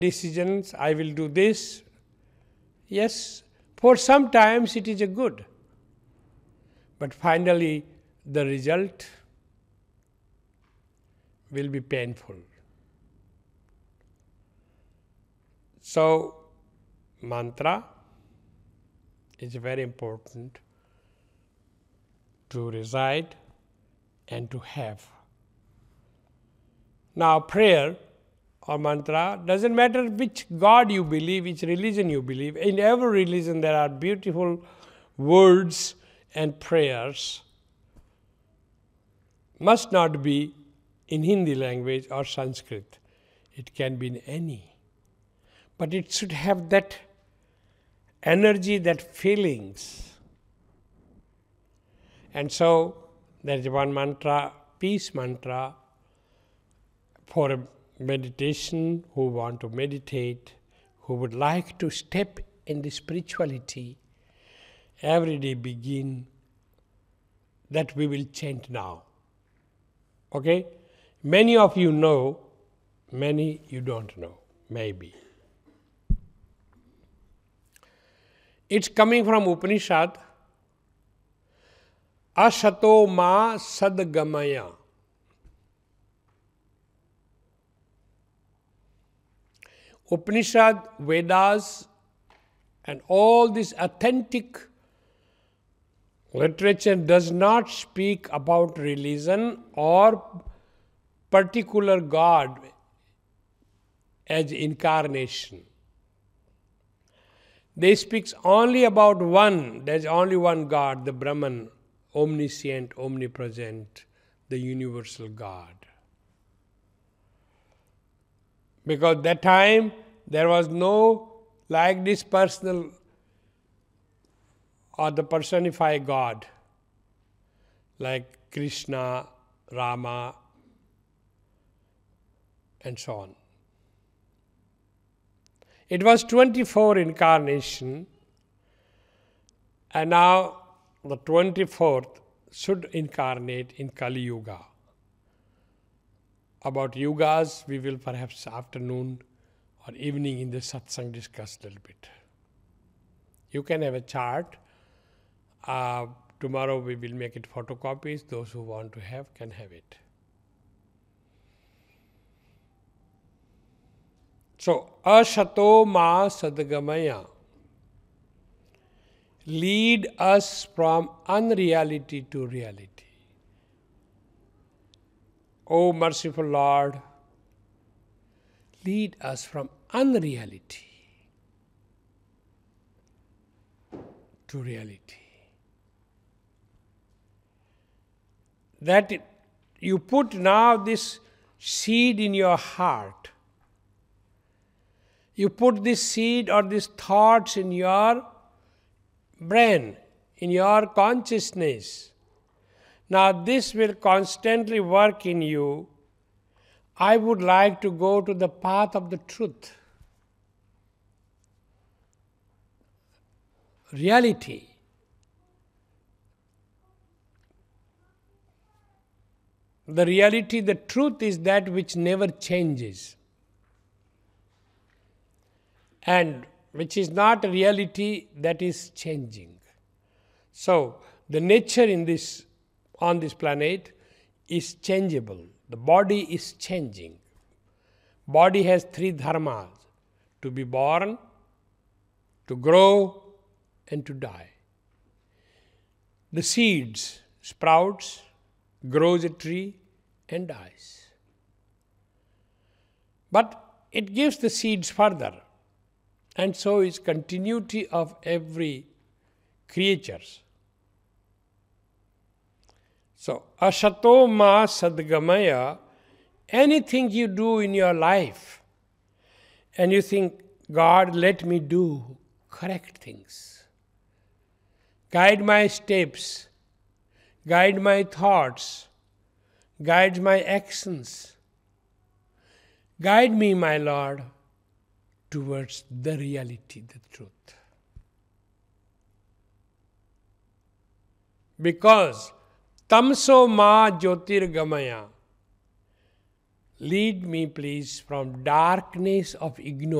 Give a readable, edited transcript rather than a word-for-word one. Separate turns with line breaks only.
decisions, I will do this. Yes, for some times it is a good. But finally, the result will be painful. So, mantra is very important to reside and to have. Now, prayer or mantra, doesn't matter which God you believe, which religion you believe. In every religion there are beautiful words and prayers. Must not be in Hindi language or Sanskrit. It can be in any. But it should have that energy, that feelings. And so there is one mantra, peace mantra, for a meditation, who want to meditate, who would like to step in the spirituality. Every day begin, that we will chant now. Okay? Many of you know, many you don't know, maybe. It's coming from Upanishad. Asato ma sadgamaya. Upanishad, Vedas, and all this authentic literature does not speak about religion or particular God as incarnation. They speak only about one, there is only one God, the Brahman, omniscient, omnipresent, the universal God. Because that time there was no like this personal or the personified God like Krishna, Rama, and so on. It was 24 incarnation, and now the 24th should incarnate in Kali Yuga. About yugas, we will perhaps afternoon or evening in the satsang discuss a little bit. You can have a chart. Tomorrow we will make it photocopies. Those who want to have can have it. So, asato ma sadgamaya. Lead us from unreality to reality. O merciful Lord, lead us from unreality to reality. That you put now this seed in your heart. You put this seed or these thoughts in your brain, in your consciousness. Now this will constantly work in you. I would like to go to the path of the truth. Reality. The reality, the truth is that which never changes. And which is not a reality that is changing. So, the nature on this planet is changeable. The body is changing. Body has three dharmas: to be born, to grow, and to die. The seeds sprouts, grows a tree, and dies. But it gives the seeds further. And so is continuity of every creatures. So, asato ma sadgamaya, anything you do in your life, and you think, God, let me do correct things. Guide my steps, guide my thoughts, guide my actions. Guide me, my Lord, towards the reality, the truth. Because tamso ma jyotirgamaya, Lead me, please, from darkness of ignorance